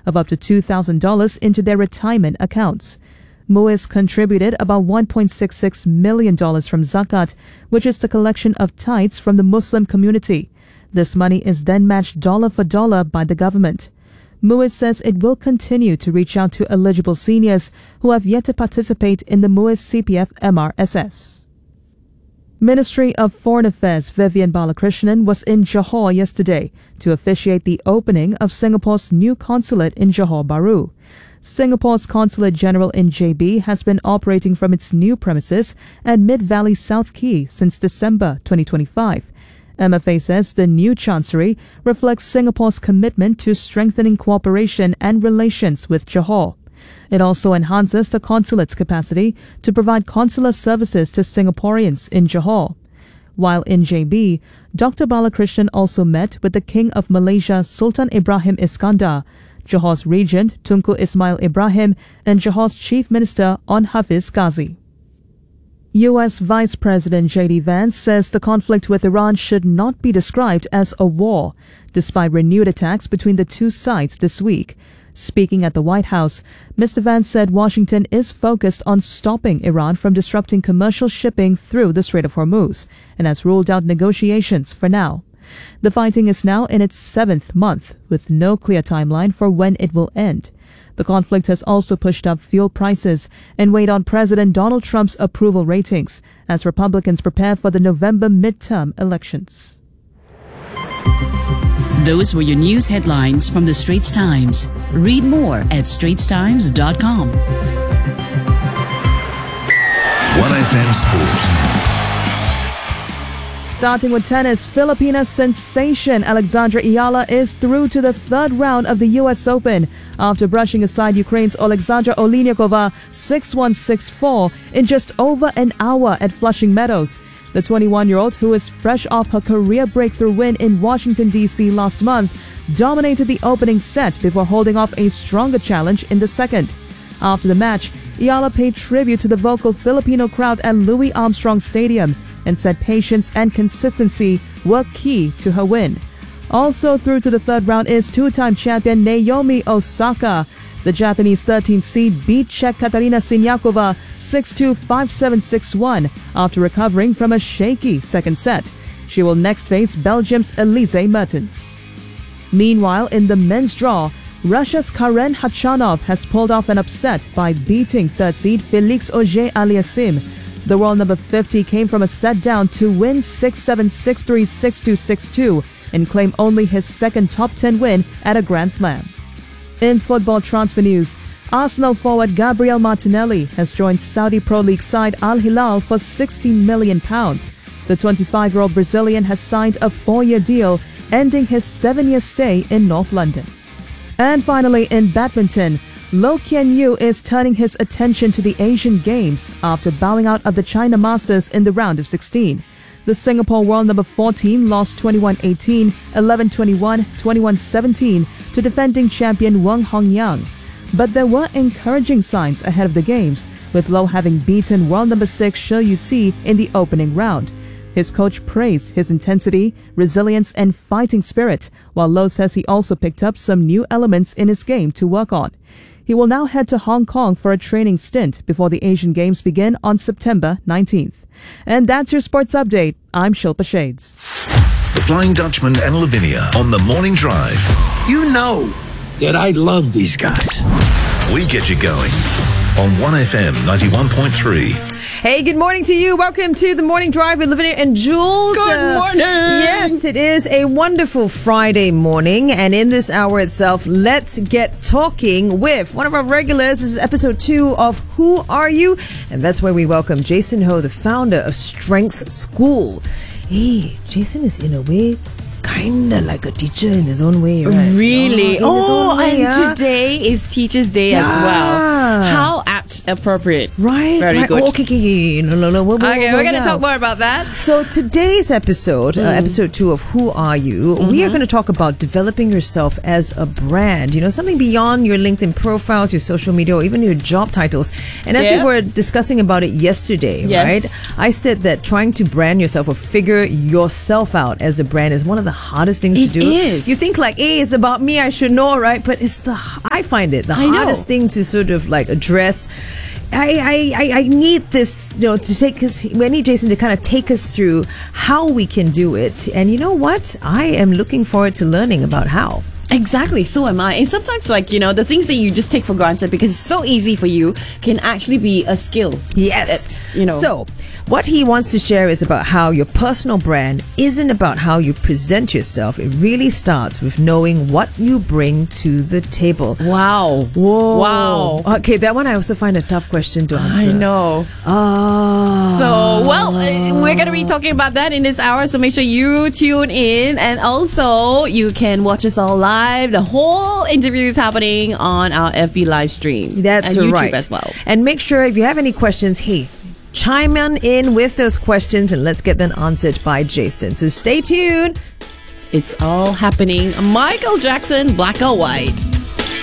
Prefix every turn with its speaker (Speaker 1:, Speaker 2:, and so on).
Speaker 1: of up to $2,000 into their retirement accounts. MUIS contributed about $1.66 million from zakat, which is the collection of tithes from the Muslim community. This money is then matched dollar for dollar by the government. MUIS says it will continue to reach out to eligible seniors who have yet to participate in the MUIS CPF MRSS. Ministry of Foreign Affairs Vivian Balakrishnan was in Johor yesterday to officiate the opening of Singapore's new consulate in Johor Bahru. Singapore's Consulate General in JB has been operating from its new premises at Mid-Valley South Quay since December 2025. MFA says the new chancery reflects Singapore's commitment to strengthening cooperation and relations with Johor. It also enhances the consulate's capacity to provide consular services to Singaporeans in Johor. While in JB, Dr. Balakrishnan also met with the King of Malaysia Sultan Ibrahim Iskandar, Johor's Regent Tunku Ismail Ibrahim, and Johor's Chief Minister On Hafiz Ghazi. U.S. Vice President J.D. Vance says the conflict with Iran should not be described as a war, despite renewed attacks between the two sides this week. Speaking at the White House, Mr. Vance said Washington is focused on stopping Iran from disrupting commercial shipping through the Strait of Hormuz and has ruled out negotiations for now. The fighting is now in its 7th month, with no clear timeline for when it will end. The conflict has also pushed up fuel prices and weighed on President Donald Trump's approval ratings as Republicans prepare for the November midterm elections.
Speaker 2: Those were your news headlines from the Straits Times. Read more at straitstimes.com.
Speaker 3: 1FM Sport.
Speaker 1: Starting with tennis, Filipina sensation Alexandra Ayala is through to the third round of the US Open after brushing aside Ukraine's Alexandra Oleniakova 6-1, 6-4 in just over an hour at Flushing Meadows. The 21-year-old, who is fresh off her career breakthrough win in Washington, D.C. last month, dominated the opening set before holding off a stronger challenge in the second. After the match, Ayala paid tribute to the vocal Filipino crowd at Louis Armstrong Stadium and said patience and consistency were key to her win. Also through to the third round is two-time champion Naomi Osaka. The Japanese 13th seed beat Czech Katarina Siniakova 6-2, 5-7, 6-1 after recovering from a shaky second set. She will next face Belgium's Elise Mertens. Meanwhile, in the men's draw, Russia's Karen Khachanov has pulled off an upset by beating third seed Felix Auger-Aliassime. The world number 50 came from a set down to win 6-7, 6-3, 6-2, 6-2 and claim only his second top 10 win at a Grand Slam. In football transfer news, Arsenal forward Gabriel Martinelli has joined Saudi Pro League side Al Hilal for £60 million. The 25-year-old Brazilian has signed a 4-year deal, ending his 7-year stay in North London. And finally, in badminton, Lo Qian-yu is turning his attention to the Asian Games after bowing out of the China Masters in the round of 16. The Singapore world number 14 lost 21-18, 11-21, 21-17 to defending champion Wang Hongyang. But there were encouraging signs ahead of the Games, with Lo having beaten world number 6 Shi Yuqi in the opening round. His coach praised his intensity, resilience, and fighting spirit, while Lo says he also picked up some new elements in his game to work on. He will now head to Hong Kong for a training stint before the Asian Games begin on September 19th. And that's your sports update. I'm Shilpa Shades.
Speaker 3: The Flying Dutchman and Lavinia on the Morning Drive.
Speaker 4: You know that I love these guys.
Speaker 3: We get you going on 1FM 91.3.
Speaker 5: Hey, good morning to you. Welcome to the Morning Drive with Lavinia and Jules.
Speaker 4: Good morning.
Speaker 5: Yes, it is a wonderful Friday morning. And in this hour itself, let's get talking with one of our regulars. This is episode 2 of Who Are You? And that's where we welcome Jason Ho, the founder of Strengths School. Hey, Jason is in a way kind of like a teacher in his own way, right?
Speaker 6: Really?
Speaker 5: In his own way,
Speaker 6: and today is Teacher's Day as well. How apt appropriate.
Speaker 5: Right?
Speaker 6: Very
Speaker 5: right.
Speaker 6: good.
Speaker 5: Oh, okay. No.
Speaker 6: Okay, we're going to talk more about that.
Speaker 5: So today's episode, episode 2 of Who Are You, we are going to talk about developing yourself as a brand. You know, something beyond your LinkedIn profiles, your social media, or even your job titles. And as we were discussing about it yesterday, right? I said that trying to brand yourself or figure yourself out as a brand is one of the hardest things to do.
Speaker 6: It is.
Speaker 5: You think like, hey, it's about me, I should know, right? But I find it the hardest thing to sort of like address. I need this, you know, to take us. We need Jason to kind of take us through how we can do it. And you know what? I am looking forward to learning about how.
Speaker 6: Exactly, so am I. And sometimes, like, you know, the things that you just take for granted because it's so easy for you can actually be a skill.
Speaker 5: Yes.
Speaker 6: That's, you know.
Speaker 5: So, what he wants to share is about how your personal brand isn't about how you present yourself. It really starts with knowing what you bring to the table.
Speaker 6: Wow.
Speaker 5: Whoa.
Speaker 6: Wow.
Speaker 5: Okay, that one I also find a tough question to answer.
Speaker 6: I know. So, well, we're going to be talking about that in this hour, so make sure you tune in. And also, you can watch us all live. The whole interview is happening on our FB live stream.
Speaker 5: That's
Speaker 6: and YouTube
Speaker 5: right.
Speaker 6: as well.
Speaker 5: And make sure if you have any questions, hey, chime in with those questions and let's get them answered by Jason. So stay tuned.
Speaker 6: It's all happening. Michael Jackson, Black or White.